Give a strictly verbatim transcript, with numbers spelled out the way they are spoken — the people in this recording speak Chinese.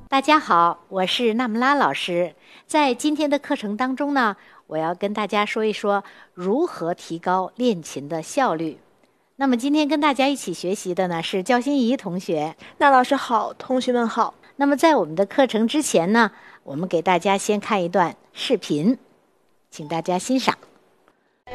大家好，我是纳木拉老师。在今天的课程当中呢，我要跟大家说一说如何提高练琴的效率。那么今天跟大家一起学习的呢是焦欣怡同学。 那老师好，同学们好。 那么在我们的课程之前呢，我们给大家先看一段视频，请大家欣赏。